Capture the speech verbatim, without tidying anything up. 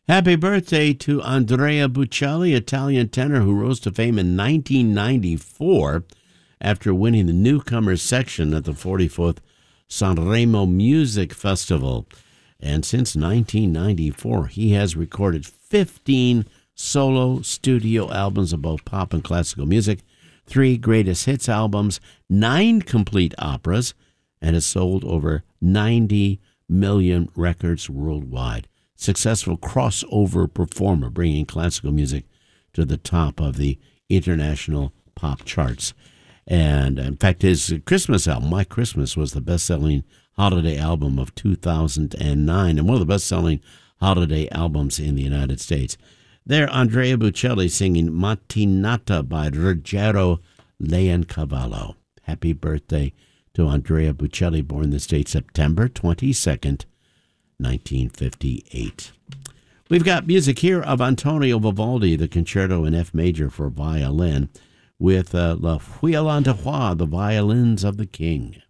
Happy birthday to Andrea Bocelli, Italian tenor who rose to fame in nineteen ninety-four after winning the newcomers section at the forty-fourth Sanremo Music Festival. And since nineteen ninety-four, he has recorded fifteen solo studio albums of both pop and classical music, three greatest hits albums, nine complete operas, and has sold over ninety million records worldwide. Successful crossover performer, bringing classical music to the top of the international pop charts. And in fact, his Christmas album, My Christmas, was the best-selling holiday album of two thousand nine and one of the best-selling holiday albums in the United States. There, Andrea Bocelli singing Mattinata by Ruggero Leoncavallo. Happy birthday to Andrea Bocelli, born this date, September twenty-second, nineteen fifty-eight. We've got music here of Antonio Vivaldi, the Concerto in F major for violin, with uh, La Violante Roi, the Violins of the King.